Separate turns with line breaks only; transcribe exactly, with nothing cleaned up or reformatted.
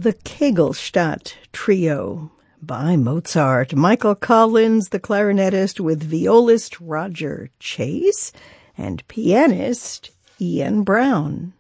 the Kegelstadt Trio by Mozart. Michael Collins, the clarinetist, with violist Roger Chase and pianist Ian Brown.